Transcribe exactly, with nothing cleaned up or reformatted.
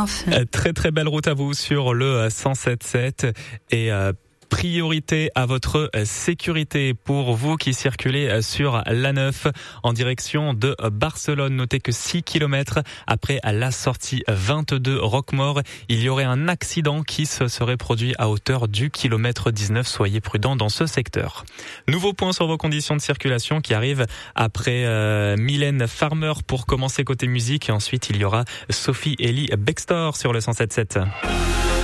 off. Très très belle route à vous sur le cent sept sept et euh, priorité à votre sécurité pour vous qui circulez sur l'A neuf en direction de Barcelone. Notez que six kilomètres après la sortie vingt-deux Roquemaure, il y aurait un accident qui se serait produit à hauteur du kilomètre dix-neuf. Soyez prudents dans ce secteur. Nouveau point sur vos conditions de circulation qui arrive après euh, Mylène Farmer pour commencer côté musique et ensuite il y aura Sophie Ellie Bextor sur le cent sept sept.